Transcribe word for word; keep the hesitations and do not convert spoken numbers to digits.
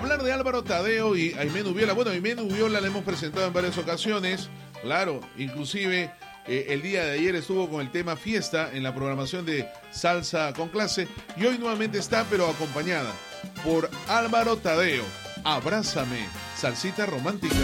hablar de Álvaro Tadeo y Aimé Nubiola. Bueno, Aimé Nubiola la hemos presentado en varias ocasiones, claro, inclusive eh, el día de ayer estuvo con el tema fiesta en la programación de Salsa con Clase y hoy nuevamente está, pero acompañada por Álvaro Tadeo. Abrázame, salsita romántica.